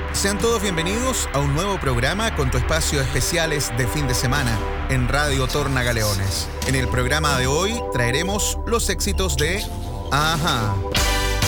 Sean todos bienvenidos a un nuevo programa con tu espacio especiales de fin de semana en Radio Torna Galeones. En el programa de hoy traeremos los éxitos de Ajá.